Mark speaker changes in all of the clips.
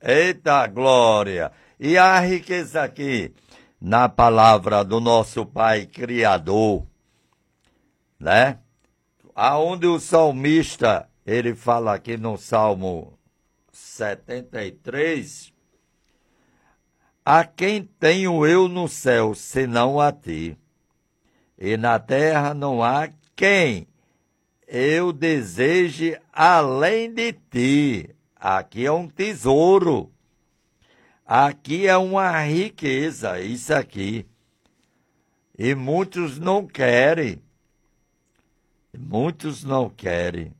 Speaker 1: Eita glória! E a riqueza aqui, na palavra do nosso Pai Criador, né? Aonde o salmista, ele fala aqui no Salmo 73, a quem tenho eu no céu, senão a ti? E na terra não há quem eu deseje além de ti. Aqui é um tesouro. Aqui é uma riqueza, isso aqui. E muitos não querem. Muitos não querem.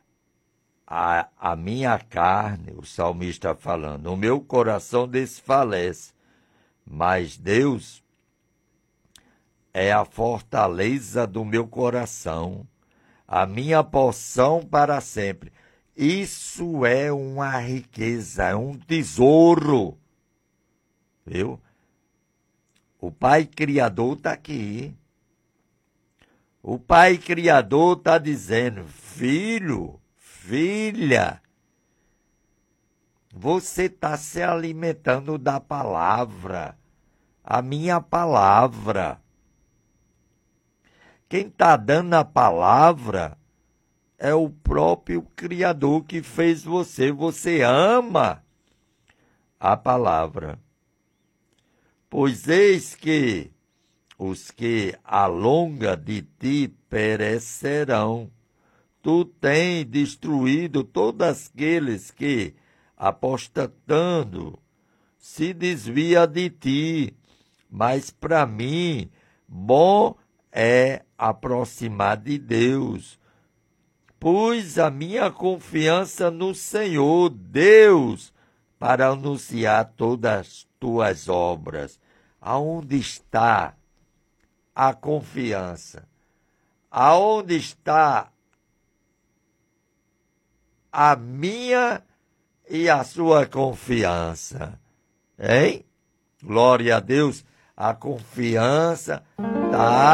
Speaker 1: A minha carne, o salmista falando, o meu coração desfalece. Mas Deus é a fortaleza do meu coração, a minha porção para sempre. Isso é uma riqueza, é um tesouro. Viu? O Pai Criador está aqui. O Pai Criador está dizendo, filho, filha, você está se alimentando da palavra, a minha palavra. Quem está dando a palavra é o próprio Criador que fez você. Você ama a palavra. Pois eis que os que alonga de ti perecerão. Tu tens destruído todos aqueles que, apostatando, se desvia de ti. Mas para mim, bom é aproximar de Deus. Pus a minha confiança no Senhor, Deus, para anunciar todas as tuas obras. Aonde está a confiança? Aonde está a minha e a sua confiança? Hein? Glória a Deus, a confiança está